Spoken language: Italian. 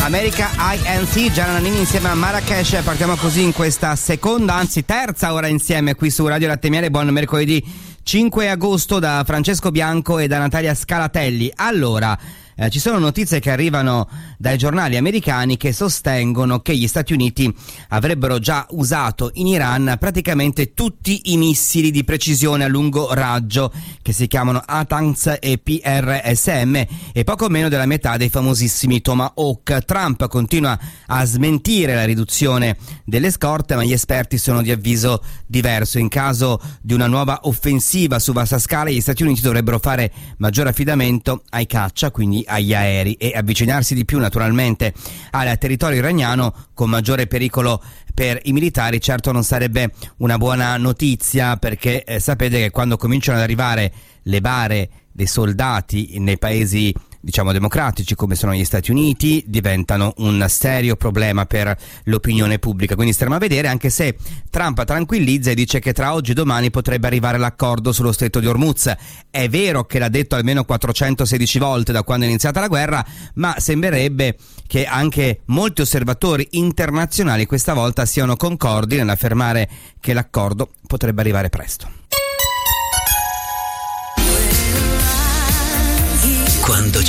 America INC, Gianna Nannini insieme a Marrakesh. Partiamo così in questa seconda, anzi terza ora insieme qui su Radio Latte Miele. Buon mercoledì 5 agosto da Francesco Bianco e da Natalia Scalatelli. Allora, ci sono notizie che arrivano dai giornali americani che sostengono che gli Stati Uniti avrebbero già usato in Iran praticamente tutti i missili di precisione a lungo raggio che si chiamano ATACMS e PRSM e poco meno della metà dei famosissimi Tomahawk. Trump continua a smentire la riduzione delle scorte, ma gli esperti sono di avviso diverso. In caso di una nuova offensiva su vasta scala, gli Stati Uniti dovrebbero fare maggiore affidamento ai caccia, quindi agli aerei, e avvicinarsi di più naturalmente al territorio iraniano con maggiore pericolo per i militari. Certo non sarebbe una buona notizia, perché sapete che quando cominciano ad arrivare le bare dei soldati nei paesi diciamo democratici come sono gli Stati Uniti diventano un serio problema per l'opinione pubblica. Quindi staremo a vedere, anche se Trump tranquillizza e dice che tra oggi e domani potrebbe arrivare l'accordo sullo stretto di Hormuz. È vero che l'ha detto almeno 416 volte da quando è iniziata la guerra, ma sembrerebbe che anche molti osservatori internazionali questa volta siano concordi nell'affermare che l'accordo potrebbe arrivare presto. Quando